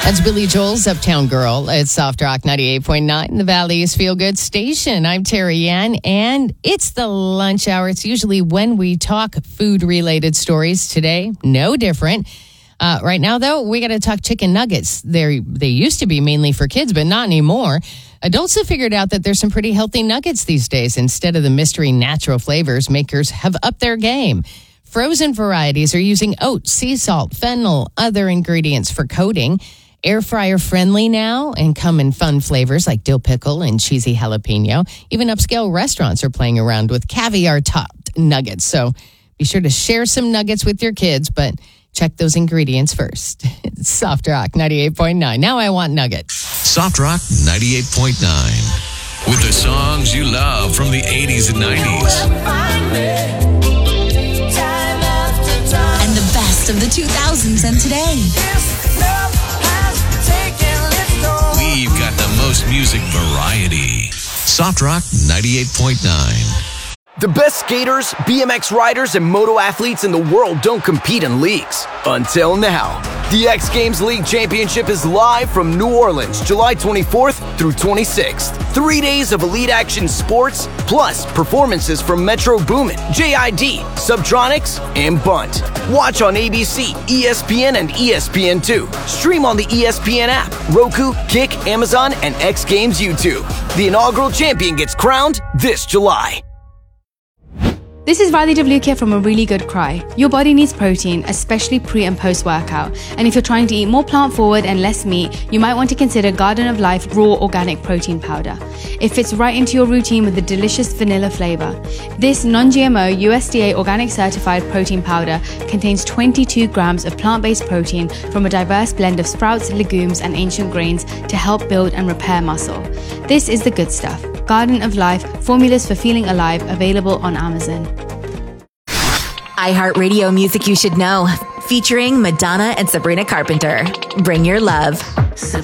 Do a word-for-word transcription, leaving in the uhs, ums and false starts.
That's Billy Joel's Uptown Girl. It's Soft Rock ninety-eight point nine, the Valley's Feel Good Station. I'm Terry Ann, and it's the lunch hour. It's usually when we talk food-related stories. Today, no different. Uh, right now, though, we got to talk chicken nuggets. They're, they used to be mainly for kids, but not anymore. Adults have figured out that there's some pretty healthy nuggets these days. Instead of the mystery natural flavors, makers have upped their game. Frozen varieties are using oat, sea salt, fennel, other ingredients for coating. Air fryer friendly now and come in fun flavors like dill pickle and cheesy jalapeno. Even upscale restaurants are playing around with caviar topped nuggets. So be sure to share some nuggets with your kids, but check those ingredients first. It's Soft Rock ninety-eight point nine. Now I want nuggets. Soft Rock ninety-eight point nine. With the songs you love from the eighties and nineties. And the best of the two thousands and today. We've got the most music variety. Soft Rock ninety-eight point nine. The best skaters, B M X riders, and moto athletes in the world don't compete in leagues. Until now. The X Games League Championship is live from New Orleans, July twenty-fourth through twenty-sixth. Three days of elite action sports, plus performances from Metro Boomin, J I D, Subtronics, and Bunt. Watch on A B C, E S P N, and E S P N two. Stream on the E S P N app, Roku, Kick, Amazon, and X Games YouTube. The inaugural champion gets crowned this July. This is Riley DeVlukia from A Really Good Cry. Your body needs protein, especially pre and post workout. And if you're trying to eat more plant forward and less meat, you might want to consider Garden of Life Raw Organic Protein Powder. It fits right into your routine with a delicious vanilla flavor. This non-G M O U S D A organic certified protein powder contains twenty-two grams of plant-based protein from a diverse blend of sprouts, legumes, and ancient grains to help build and repair muscle. This is the good stuff. Garden of Life, formulas for feeling alive, available on Amazon. iHeartRadio Music You Should Know, featuring Madonna and Sabrina Carpenter. Bring your love.